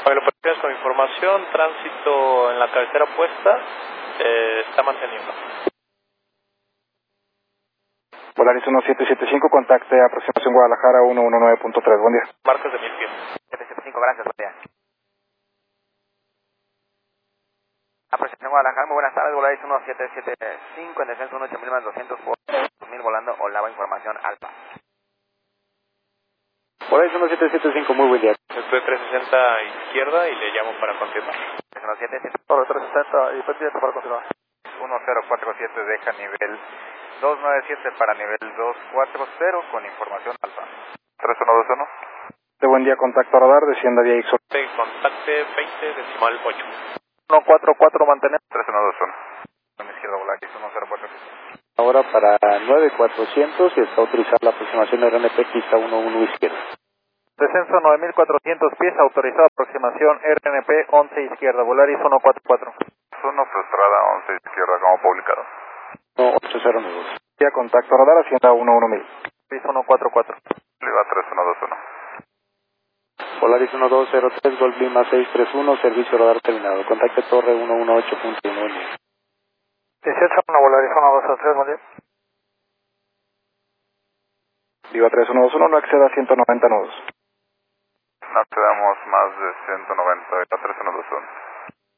Bueno, pues con información, tránsito en la carretera opuesta está manteniendo. Volaris 1775, contacte aproximación Guadalajara 119.3, buen día. Marcos de 1000 pies. 775, gracias, buen día. Aproximación Guadalajara, muy buenas tardes, Volaris 1775, en descenso 8000 más 200 por 2000 volando Olava, información alfa. Volaris 1775, muy buen día. Estoy 360 izquierda y le llamo para confirmar. 317, Sobre 360 y pendiente para continuar. 1047 deja nivel 297 para nivel 240 con información alfa. 3121. De buen día, contacto radar, descienda vía IXO. Contacte 20 decimal 8. 144, mantener. 3121. A mi izquierda, Volaris 1040. Ahora para 9400 y está autorizada la aproximación RNP pista 11 izquierda. Descenso 9400 pies, autorizada aproximación RNP 11 izquierda, Volaris 144. 1 frustrada 11 izquierda como publicado. 1809. Ya contacto radar, hacienda 11000. Volaris 144. Liva 3121. Volaris 1203, Golf Lima 631, servicio radar terminado. Contacte torre 118.1. 18-1, Volaris 1203, buen día. Viva 3121, no exceda 190 nudos. No te damos más de 190 a 3121.